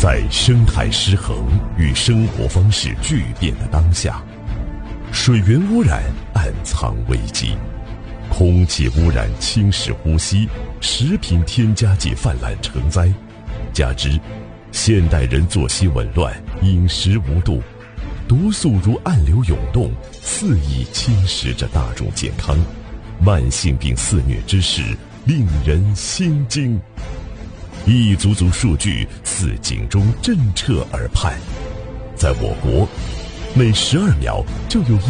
在生态失衡与生活方式巨变的当下，水源污染暗藏危机，空气污染侵蚀呼吸，食品添加剂泛滥成灾，加之现代人作息紊乱，饮食无度，毒素如暗流涌动，肆意侵蚀着大众健康，慢性病肆虐之势令人心惊。一组组数据似警钟震彻耳畔，在我国，每12秒就有